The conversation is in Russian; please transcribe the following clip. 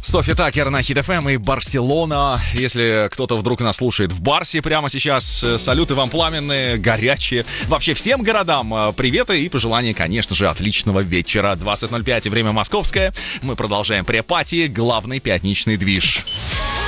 Софи Таккер на Хит ФМ и Барселона. Если кто-то вдруг нас слушает в Барсе прямо сейчас, салюты вам пламенные, горячие. Вообще всем городам приветы и пожелания, конечно же, отличного вечера. 20:05 и время московское. Мы продолжаем препати, главный пятничный движ.